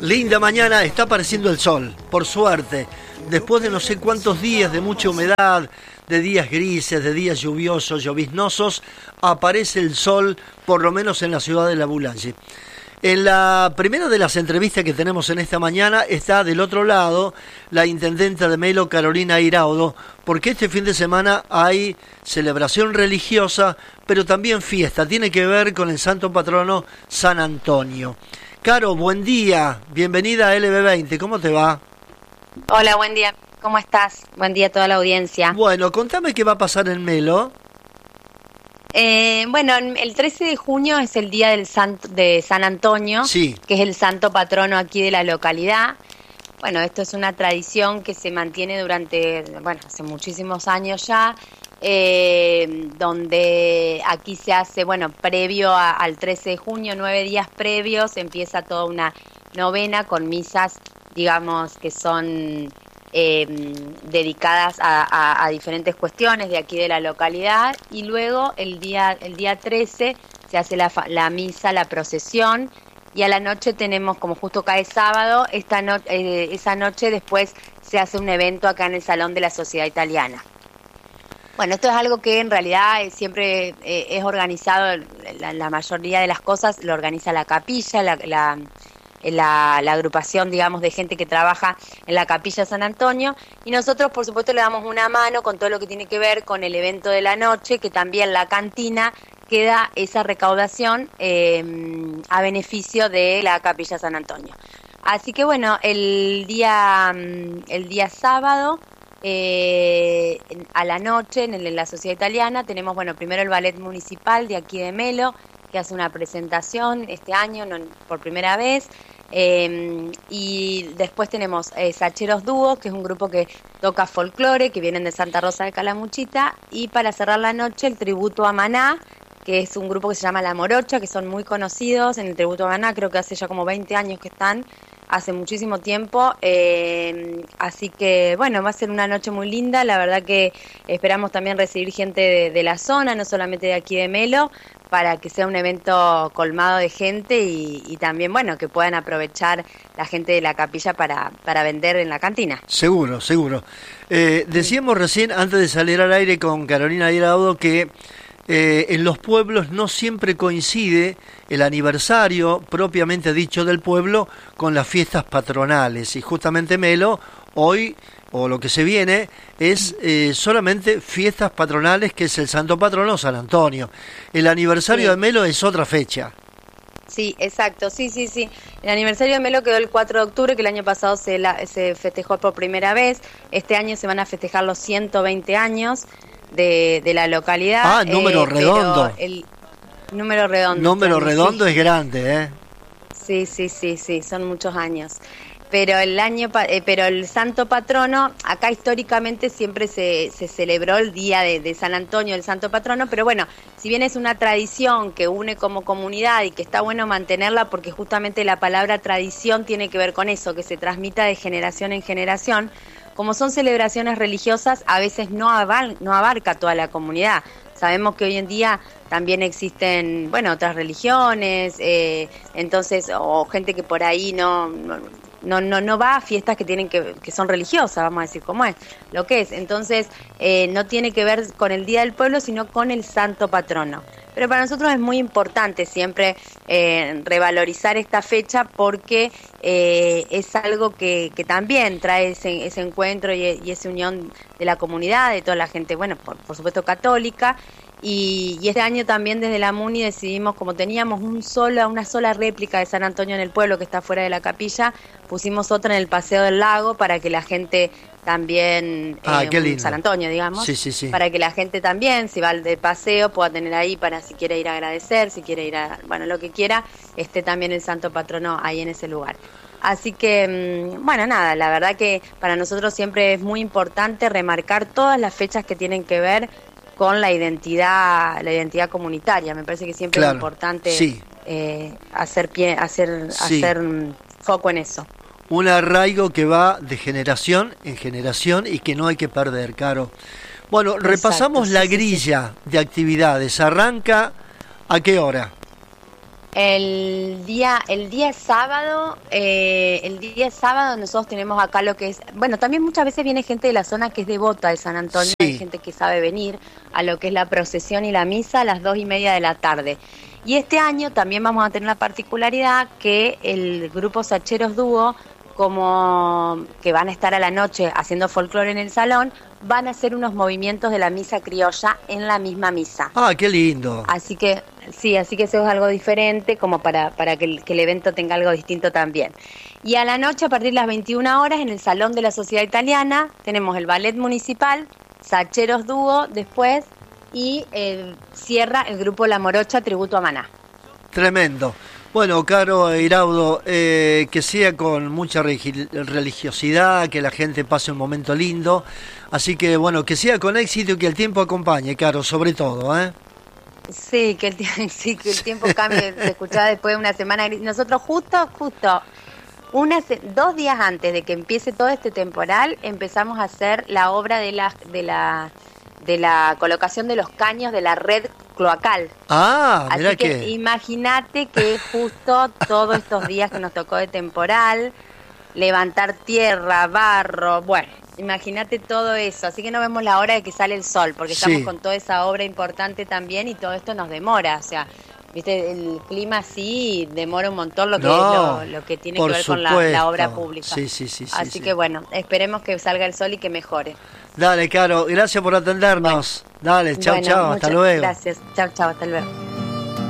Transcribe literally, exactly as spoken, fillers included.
Linda mañana, está apareciendo el sol, por suerte. Después de no sé cuántos días de mucha humedad, de días grises, de días lluviosos, lloviznosos, aparece el sol, por lo menos en la ciudad de La Boulange. En la primera de las entrevistas que tenemos en esta mañana está del otro lado la intendenta de Melo, Carolina Iraudo, porque este fin de semana hay celebración religiosa, pero también fiesta, tiene que ver con el santo patrono San Antonio. Caro, buen día, bienvenida a L B veinte, ¿cómo te va? Hola, buen día, ¿cómo estás? Buen día a toda la audiencia. Bueno, contame qué va a pasar en Melo. Eh, bueno, el trece de junio es el día del santo, de San Antonio, sí, que es el santo patrono aquí de la localidad. Bueno, esto es una tradición que se mantiene durante, bueno, hace muchísimos años ya, eh, donde aquí se hace, bueno, previo a, al trece de junio, nueve días previos, empieza toda una novena con misas, digamos, que son eh, dedicadas a, a, a diferentes cuestiones de aquí de la localidad, y luego el día, el día trece se hace la, la misa, la procesión, y a la noche tenemos, como justo cae sábado, esta no, eh, esa noche después se hace un evento acá en el Salón de la Sociedad Italiana. Bueno, esto es algo que en realidad siempre eh, es organizado, la, la mayoría de las cosas lo organiza la capilla, la, la, la, la agrupación, digamos, de gente que trabaja en la capilla San Antonio, y nosotros, por supuesto, le damos una mano con todo lo que tiene que ver con el evento de la noche, que también la cantina queda esa recaudación eh, a beneficio de la capilla San Antonio. Así que bueno, el día, el día sábado, eh, a la noche, en, el, en la Sociedad Italiana, tenemos, bueno, primero el ballet municipal de aquí de Melo, que hace una presentación este año, no, por primera vez, eh, y después tenemos eh, Sacheros Dúo, que es un grupo que toca folclore, que vienen de Santa Rosa de Calamuchita, y para cerrar la noche el tributo a Maná, que es un grupo que se llama La Morocha, que son muy conocidos en el tributo a Maná, creo que hace ya como veinte años que están, hace muchísimo tiempo, eh, así que bueno, va a ser una noche muy linda, la verdad que esperamos también recibir gente de, de la zona, no solamente de aquí de Melo, para que sea un evento colmado de gente y, y también, bueno, que puedan aprovechar la gente de la capilla para, para vender en la cantina. Seguro, seguro. Eh, decíamos recién, antes de salir al aire con Carolina Iraudo, que Eh, en los pueblos no siempre coincide el aniversario propiamente dicho del pueblo con las fiestas patronales, y justamente Melo hoy, o lo que se viene, es eh, solamente fiestas patronales, que es el santo patrono San Antonio. El aniversario sí. de Melo es otra fecha. Sí, exacto, sí, sí, sí. El aniversario de Melo quedó el cuatro de octubre, que el año pasado se, la, se festejó por primera vez. Este año se van a festejar los ciento veinte años de, de la localidad. Ah, número eh, redondo. El número redondo. Número redondo sí. Es grande, ¿eh? Sí, sí, sí, sí, son muchos años. Pero el año, eh, pero el santo patrono, acá históricamente siempre se, se celebró el día de, de San Antonio, el santo patrono, pero bueno, si bien es una tradición que une como comunidad y que está bueno mantenerla, porque justamente la palabra tradición tiene que ver con eso, que se transmita de generación en generación, como son celebraciones religiosas, a veces no, abar, no abarca toda la comunidad. Sabemos que hoy en día también existen, bueno, otras religiones, eh, entonces, o gente que por ahí no... no No, no, no va a fiestas que tienen que, que son religiosas, vamos a decir cómo es, lo que es. Entonces, eh, no tiene que ver con el Día del Pueblo, sino con el santo patrono. Pero para nosotros es muy importante siempre eh, revalorizar esta fecha, porque eh, es algo que, que también trae ese, ese encuentro y, y esa unión de la comunidad, de toda la gente, bueno, por, por supuesto católica. Y, y este año también desde la MUNI decidimos, como teníamos un solo, una sola réplica de San Antonio en el pueblo que está fuera de la capilla, pusimos otra en el Paseo del Lago para que la gente también, ah, eh, qué lindo. San Antonio, digamos, sí, sí, sí. para que la gente también, si va de paseo, pueda tener ahí para si quiere ir a agradecer, si quiere ir a, bueno, lo que quiera, esté también el santo patrono ahí en ese lugar. Así que, bueno, nada, la verdad que para nosotros siempre es muy importante remarcar todas las fechas que tienen que ver con la identidad, la identidad comunitaria. Me parece que siempre claro, es importante sí. eh, hacer pie, hacer, sí. hacer foco en eso. Un arraigo que va de generación en generación y que no hay que perder, Caro. Bueno, exacto, repasamos sí, la grilla sí, sí. de actividades. ¿Arranca a qué hora? El día, el día sábado, eh, el día sábado nosotros tenemos acá lo que es, bueno, también muchas veces viene gente de la zona que es devota de San Antonio, Sí. hay gente que sabe venir a lo que es la procesión y la misa a las dos y media de la tarde. Y este año también vamos a tener la particularidad que el grupo Sacheros Dúo, como que van a estar a la noche haciendo folclore en el salón, van a hacer unos movimientos de la misa criolla en la misma misa. Ah, qué lindo. Así que, sí, así que eso es algo diferente, como para, para que, el, que el evento tenga algo distinto también. Y a la noche, a partir de las veintiuna horas, en el Salón de la Sociedad Italiana, tenemos el Ballet Municipal, Sacheros Dúo después, y eh, cierra el grupo La Morocha, Tributo a Maná. Tremendo. Bueno, Caro Iraudo, eh, que sea con mucha religiosidad, que la gente pase un momento lindo. Así que, bueno, que sea con éxito y que el tiempo acompañe, Caro, sobre todo, ¿eh? Sí, que el, sí, que el tiempo cambie. Se escuchaba después de una semana gris. Nosotros justo, justo, una, dos días antes de que empiece todo este temporal, empezamos a hacer la obra de la, de la, de la colocación de los caños de la red cloacal. Ah, Así mirá que, que... imagínate que justo todos estos días que nos tocó de temporal, levantar tierra, barro, bueno, imagínate todo eso. Así que no vemos la hora de que sale el sol, porque Sí. estamos con toda esa obra importante también y todo esto nos demora. O sea, viste, el clima sí demora un montón lo que, No, es lo, lo que tiene por que ver con la, supuesto. la obra pública. Sí, sí, sí, sí, Así sí. que bueno, esperemos que salga el sol y que mejore. Dale, Caro, gracias por atendernos. Dale, chau, Bueno, chau, hasta muchas luego. Gracias, chau, chau, hasta luego.